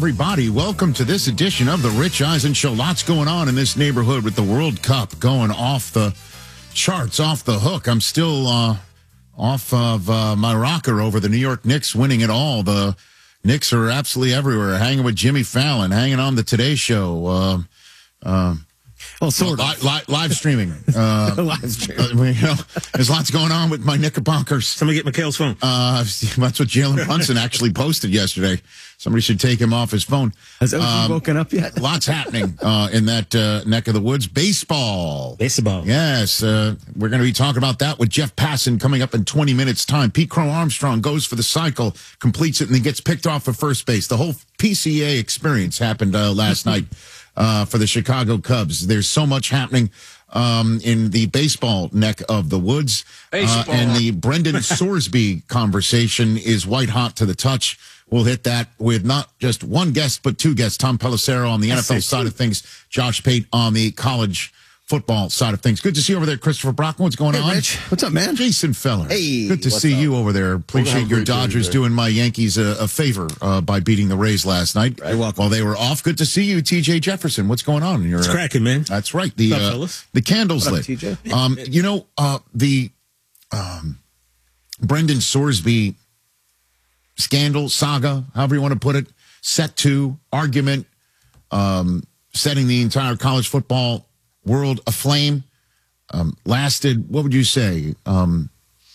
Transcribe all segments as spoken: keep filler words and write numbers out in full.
everybody. Welcome to this edition of the Rich Eisen Show. Lots going on in this neighborhood with the World Cup going off the charts, off the hook. I'm still uh, off of uh, my rocker over the New York Knicks winning it all. The Knicks are absolutely everywhere, hanging with Jimmy Fallon, hanging on the Today Show. Uh, uh, Well, sort li- of. li- live streaming. Uh, Live streaming. uh, you know, there's lots going on with my Knickerbockers. Somebody get Mikhail's phone. Uh, that's what Jalen Brunson actually posted yesterday. Somebody should take him off his phone. Has O G Um, woken up yet? Lots happening uh, in that uh, neck of the woods. Baseball. Baseball. Yes, uh, we're going to be talking about that with Jeff Passan coming up in twenty minutes' time. Pete Crow Armstrong goes for the cycle, completes it, and then gets picked off for first base. The whole P C A experience happened uh, last night uh, for the Chicago Cubs. There's so much happening um, in the baseball neck of the woods. Uh, and the Brendan Sorsby conversation is white hot to the touch. We'll hit that with not just one guest, but two guests. Tom Pelissero on the N F L side of things, Josh Pate on the college football side of things. Good to see you over there, Christopher Brockman. What's going Hey, on? Rich. What's up, man? Jason Feller. Hey, Good to what's see up? you over there. Appreciate your Dodgers doing my Yankees a, a favor uh, by beating the Rays last night. Right, welcome. While they were off. Good to see you, T J Jefferson. What's going on? You're, It's cracking, man. That's right. The What's up, uh, fellas? the candles What up, lit. T J? Um, you know, uh, the um, Brendan Sorsby scandal, saga, however you want to put it, set to argument, um, setting the entire college football world aflame, um, lasted, what would you say, um,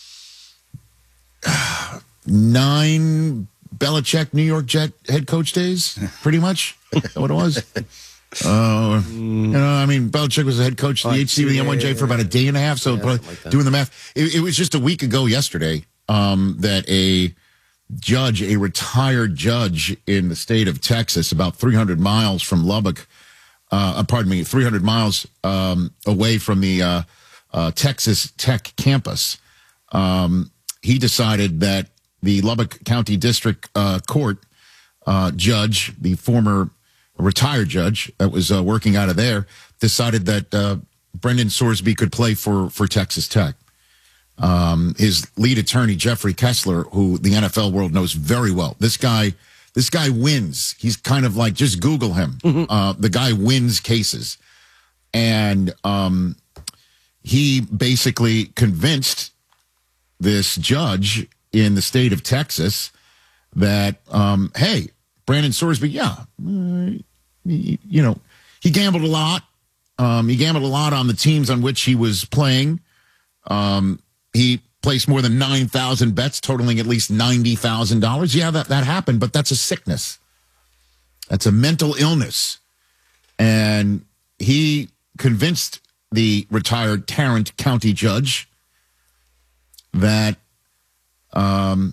nine Belichick New York Jet head coach days, pretty much? Is that what it was? Uh, you know, I mean, Belichick was the head coach of the Oh, H C with the yeah, M one J yeah, for about a day and a half. So Yeah, probably something like that. doing the math, it, it was just a week ago yesterday um, that a judge, a retired judge in the state of Texas, about three hundred miles from Lubbock, uh, pardon me, three hundred miles um, away from the uh, uh, Texas Tech campus, um, he decided that the Lubbock County District uh, Court uh, judge, the former retired judge that was uh, working out of there, decided that uh, Brendan Sorsby could play for, for Texas Tech. Um, his lead attorney, Jeffrey Kessler, who the N F L world knows very well. This guy, this guy wins. He's kind of like, just Google him. Uh, the guy wins cases. And um, he basically convinced this judge in the state of Texas that, um, hey, Brandon Sorsby, yeah, uh, he- you know, he gambled a lot. Um, he gambled a lot on the teams on which he was playing. Um, he placed more than nine thousand bets, totaling at least ninety thousand dollars. Yeah, that, that happened, but that's a sickness. That's a mental illness. And he convinced the retired Tarrant County judge that um,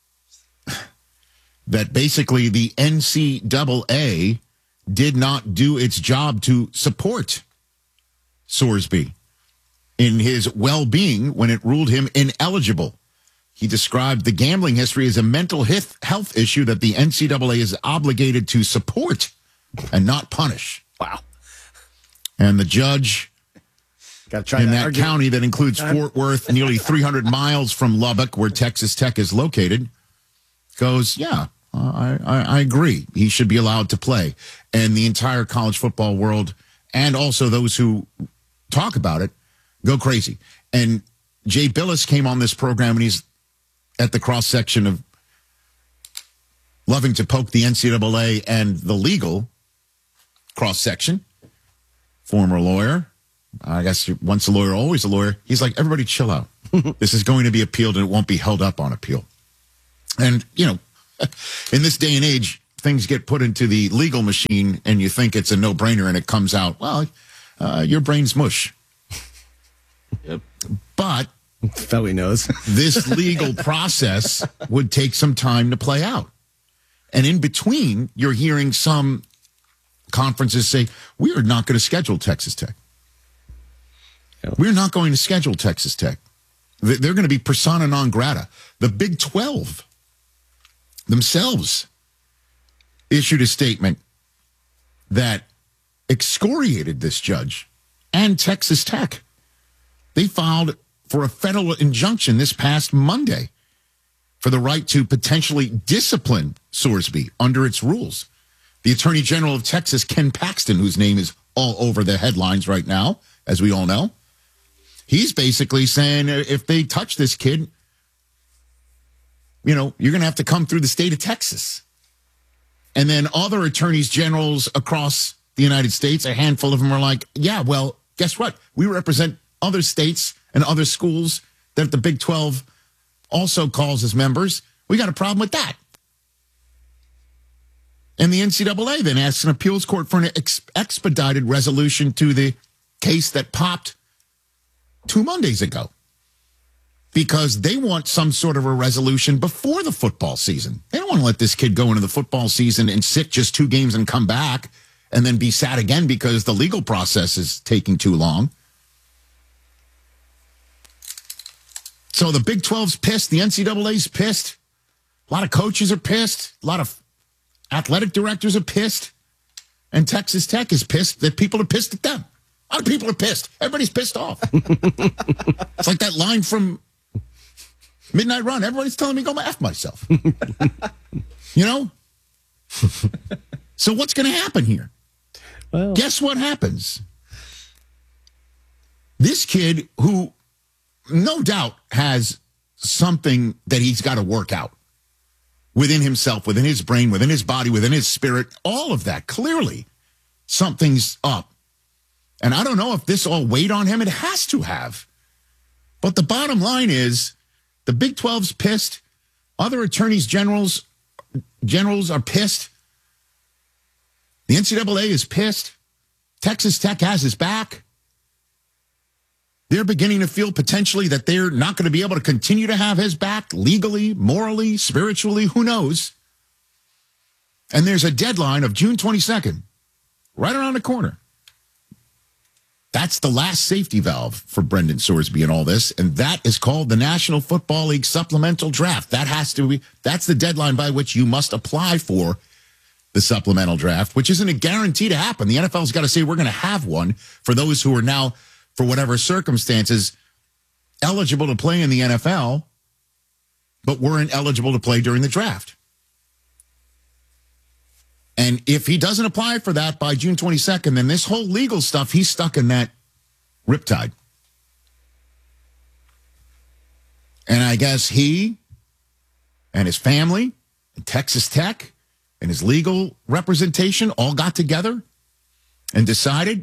that basically the N C double A did not do its job to support Sorsby in his well-being when it ruled him ineligible. He described the gambling history as a mental hith- health issue that the N C double A is obligated to support and not punish. Wow. And the judge Got to try in that, that argument. county that includes Fort Worth, nearly three hundred miles from Lubbock, where Texas Tech is located, goes, yeah, uh, I, I, I agree. He should be allowed to play. And the entire college football world, and also those who talk about it, go crazy. And Jay Billis came on this program, and he's at the cross-section of loving to poke the N C double A and the legal cross-section. Former lawyer. I guess once a lawyer, always a lawyer. He's like, everybody chill out. This is going to be appealed, and it won't be held up on appeal. And, you know, in this day and age, things get put into the legal machine, and you think it's a no-brainer, and it comes out, well, uh, your brain's mush. Yep. But Felly knows. this legal process would take some time to play out. And in between, you're hearing some conferences say, we are not going to schedule Texas Tech. We're not going to schedule Texas Tech. They're going to be persona non grata. The Big twelve themselves issued a statement that excoriated this judge and Texas Tech. They filed for a federal injunction this past Monday for the right to potentially discipline Sorsby under its rules. The Attorney General of Texas, Ken Paxton, whose name is all over the headlines right now, as we all know, he's basically saying if they touch this kid, you know, you're going to have to come through the state of Texas. And then other attorneys generals across the United States, a handful of them are like, yeah, well, guess what? We represent other states and other schools that the Big twelve also calls as members. We got a problem with that. And the N C double A then asks an appeals court for an ex- expedited resolution to the case that popped two Mondays ago, because they want some sort of a resolution before the football season. They don't want to let this kid go into the football season and sit just two games and come back and then be sad again because the legal process is taking too long. So the Big twelve's pissed. The N C double A's pissed. A lot of coaches are pissed. A lot of athletic directors are pissed. And Texas Tech is pissed that people are pissed at them. A lot of people are pissed. Everybody's pissed off. It's like that line from Midnight Run. Everybody's telling me to go F myself. You know? So what's going to happen here? Well, Guess what happens? This kid, who no doubt has something that he's got to work out within himself, within his brain, within his body, within his spirit, all of that, clearly something's up. And I don't know if this all weighed on him. It has to have. But the bottom line is the Big twelve's pissed. Other attorneys generals generals are pissed. The N C double A is pissed. Texas Tech has his back. They're beginning to feel potentially that they're not going to be able to continue to have his back legally, morally, spiritually, who knows? And there's a deadline of June twenty-second, right around the corner. That's the last safety valve for Brendan Sorsby and all this, and that is called the National Football League Supplemental Draft. That has to be, that's the deadline by which you must apply for the supplemental draft, which isn't a guarantee to happen. The N F L's got to say we're going to have one for those who are now, for whatever circumstances, eligible to play in the N F L, but weren't eligible to play during the draft. And if he doesn't apply for that by June twenty-second, then this whole legal stuff, he's stuck in that riptide. And I guess he and his family and Texas Tech and his legal representation all got together and decided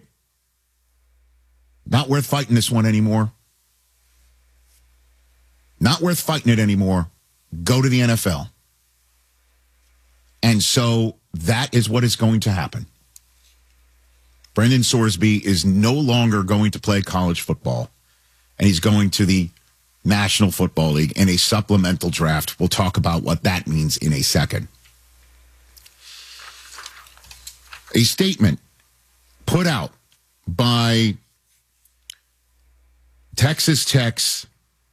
not worth fighting this one anymore. Not worth fighting it anymore. Go to the N F L. And so that is what is going to happen. Brendan Sorsby is no longer going to play college football, and he's going to the National Football League in a supplemental draft. We'll talk about what that means in a second. A statement put out by Texas Tech's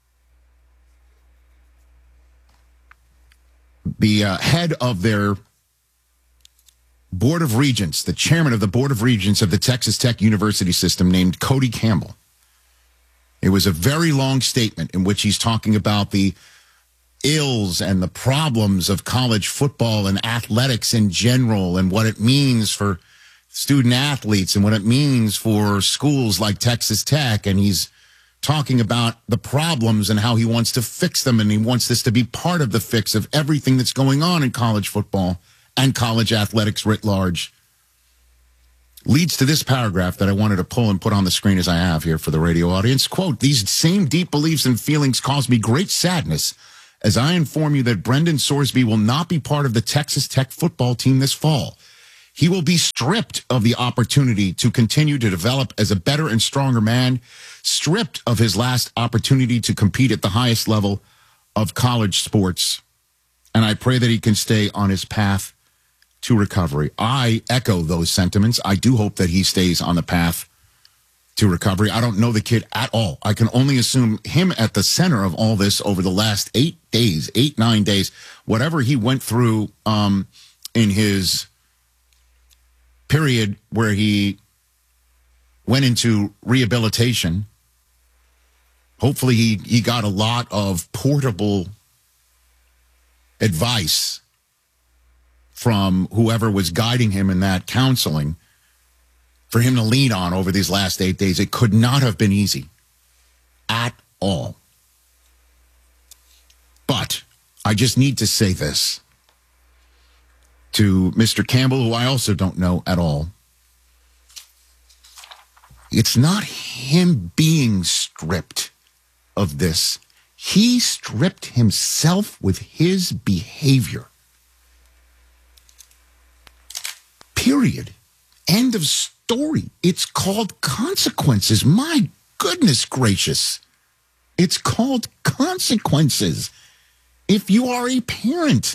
the uh, head of their Board of Regents, the chairman of the Board of Regents of the Texas Tech University system, named Cody Campbell. It was a very long statement in which he's talking about the ills and the problems of college football and athletics in general and what it means for student athletes and what it means for schools like Texas Tech. And he's talking about the problems and how he wants to fix them, and he wants this to be part of the fix of everything that's going on in college football and college athletics writ large. Leads to this paragraph that I wanted to pull and put on the screen as I have here for the radio audience. Quote, "These same deep beliefs and feelings cause me great sadness as I inform you that Brendan Sorsby will not be part of the Texas Tech football team this fall. He will be stripped of the opportunity to continue to develop as a better and stronger man, stripped of his last opportunity to compete at the highest level of college sports. And I pray that he can stay on his path to recovery." I echo those sentiments. I do hope that he stays on the path to recovery. I don't know the kid at all. I can only assume him at the center of all this over the last eight days, eight, nine days, whatever he went through um, in his period where he went into rehabilitation. Hopefully he, he got a lot of portable advice from whoever was guiding him in that counseling for him to lean on over these last eight days. It could not have been easy at all. But I just need to say this to Mister Campbell, who I also don't know at all. It's not him being stripped of this. He stripped himself with his behavior. Period. End of story. It's called consequences. My goodness gracious. It's called consequences. If you are a parent,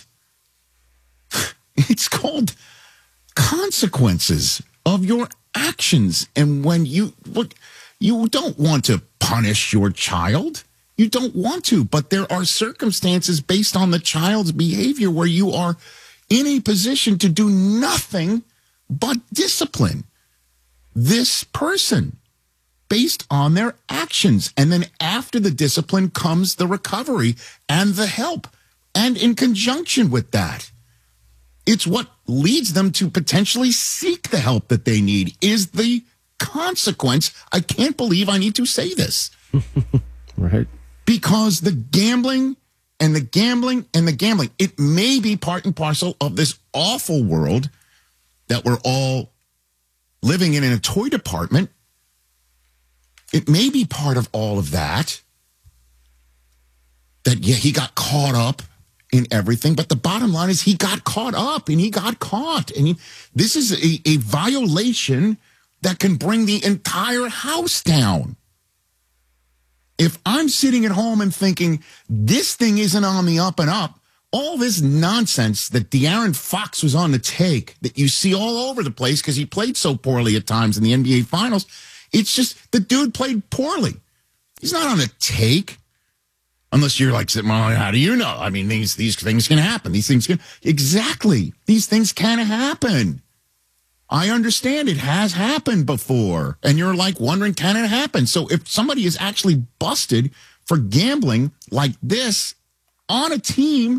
it's called consequences of your actions. And when you look, you don't want to punish your child. You don't want to, but there are circumstances based on the child's behavior where you are in a position to do nothing but discipline this person based on their actions. And then after the discipline comes the recovery and the help. And in conjunction with that, it's what leads them to potentially seek the help that they need is the consequence. I can't believe I need to say this. Right. Because the gambling and the gambling and the gambling, it may be part and parcel of this awful world that we're all living in in a toy department. It may be part of all of that. That, yeah, he got caught up in everything. But the bottom line is he got caught up and he got caught. And he, this is a, a violation that can bring the entire house down. If I'm sitting at home and thinking, this thing isn't on the up and up, all this nonsense that De'Aaron Fox was on the take, that you see all over the place because he played so poorly at times in the N B A Finals, it's just the dude played poorly. He's not on a take. Unless you're like, well, how do you know? I mean, these these things can happen. These things can... Exactly. These things can happen. I understand it has happened before. And you're like wondering, can it happen? So if somebody is actually busted for gambling like this on a team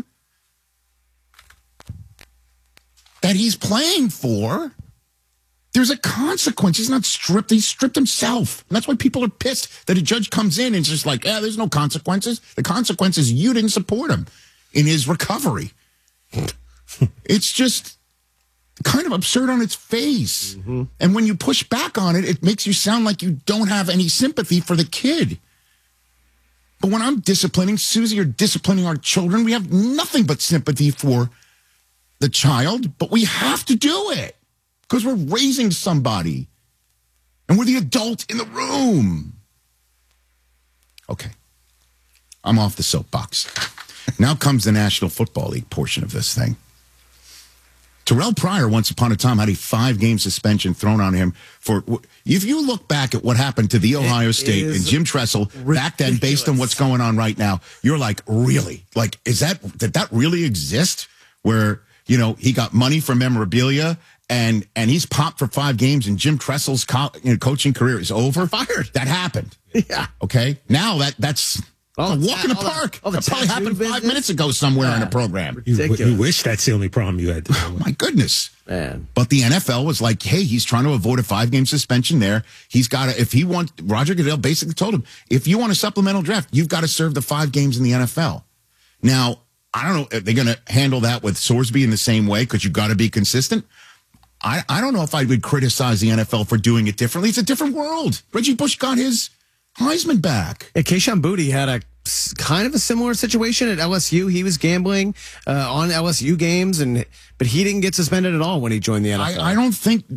that he's playing for, there's a consequence. He's not stripped. He stripped himself. And that's why people are pissed that a judge comes in and is just like, yeah, there's no consequences. The consequence is you didn't support him in his recovery. It's just kind of absurd on its face. Mm-hmm. And when you push back on it, it makes you sound like you don't have any sympathy for the kid. But when I'm disciplining Susie or disciplining our children, we have nothing but sympathy for the child, but we have to do it. Because we're raising somebody. And we're the adult in the room. Okay. I'm off the soapbox. Now comes the National Football League portion of this thing. Terrell Pryor, once upon a time, had a five-game suspension thrown on him for... If you look back at what happened to the Ohio State and Jim Tressel ridiculous. Back then, based on what's going on right now, you're like, really? Like, is that... Did that really exist? Where, you know, he got money from memorabilia... And and he's popped for five games, and Jim Tressel's co- you know, coaching career is over. Fired. That happened. Yeah. Okay. Now that that's oh, a walk in the park. That probably happened five business? minutes ago somewhere yeah. in a program. You, you wish that's the only problem you had. To oh, my goodness. Man. But the N F L was like, hey, he's trying to avoid a five-game suspension there. He's got to, if he wants, Roger Goodell basically told him, if you want a supplemental draft, you've got to serve the five games in the N F L. Now, I don't know, are they going to handle that with Sorsby in the same way? Because you've got to be consistent. I, I don't know if I would criticize the N F L for doing it differently. It's a different world. Reggie Bush got his Heisman back. Yeah, Kayshon Boutte had a kind of a similar situation at L S U. He was gambling uh, on L S U games, and but he didn't get suspended at all when he joined the N F L. I, I don't think